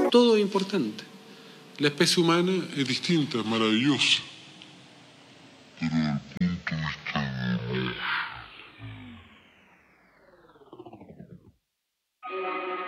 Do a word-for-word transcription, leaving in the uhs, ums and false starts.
Todo es importante. La especie humana es distinta, es maravillosa. Pero desde el punto de vista de los...